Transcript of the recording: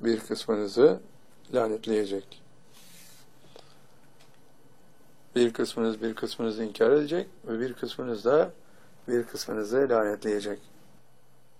bir kısmınızı lanetleyecek. Bir kısmınız bir kısmınızı inkar edecek ve bir kısmınız da bir kısmınızı lanetleyecek.